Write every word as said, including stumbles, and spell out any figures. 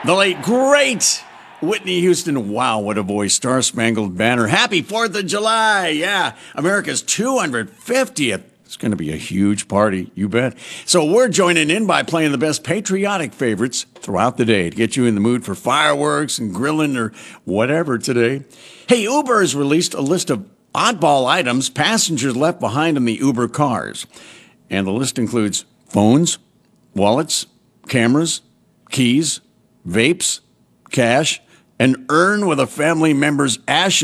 The late, great Whitney Houston. Wow, what a voice. Star Spangled Banner. Happy fourth of July. Yeah, America's two hundred fiftieth. It's going to be a huge party, you bet. So we're joining in by playing the best patriotic favorites throughout the day to get you in the mood for fireworks and grilling or whatever today. Hey, Uber has released a list of oddball items passengers left behind in the Uber cars. And the list includes phones, wallets, cameras, keys, vapes, cash, an urn with a family member's ashes